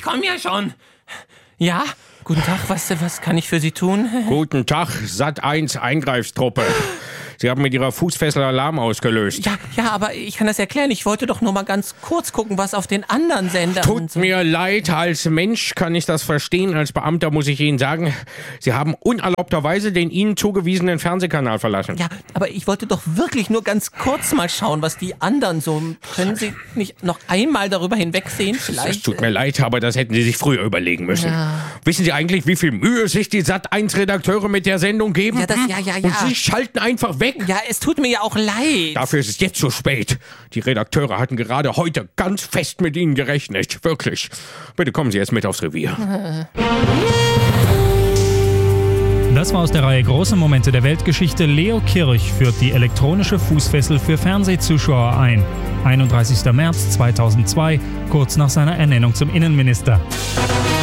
komme ja schon. Ja, guten Tag, was kann ich für Sie tun? Guten Tag, Sat.1 Eingreiftruppe. Sie haben mit Ihrer Fußfessel Alarm ausgelöst. Ja, aber ich kann das erklären. Ich wollte doch nur mal ganz kurz gucken, was auf den anderen Sendern... Tut mir leid, als Mensch kann ich das verstehen. Als Beamter muss ich Ihnen sagen, Sie haben unerlaubterweise den Ihnen zugewiesenen Fernsehkanal verlassen. Ja, aber ich wollte doch wirklich nur ganz kurz mal schauen, was die anderen so... Können Sie nicht noch einmal darüber hinwegsehen vielleicht? Es tut mir leid, aber das hätten Sie sich früher überlegen müssen. Ja. Wissen Sie eigentlich, wie viel Mühe sich die Sat.1-Redakteure mit der Sendung geben? Ja. Und Sie schalten einfach weg. Ja, es tut mir ja auch leid. Dafür ist es jetzt zu spät. Die Redakteure hatten gerade heute ganz fest mit Ihnen gerechnet. Wirklich. Bitte kommen Sie jetzt mit aufs Revier. Das war aus der Reihe Große Momente der Weltgeschichte. Leo Kirch führt die elektronische Fußfessel für Fernsehzuschauer ein. 31. März 2002, kurz nach seiner Ernennung zum Innenminister.